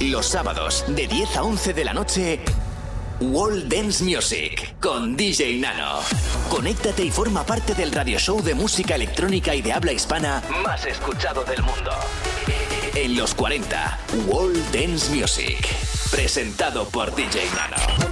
Los sábados, de 10 a 11 de la noche, World Dance Music, con DJ Nano. Conéctate y forma parte del radio show de música electrónica y de habla hispana más escuchado del mundo. En los 40, World Dance Music, presentado por DJ Nano.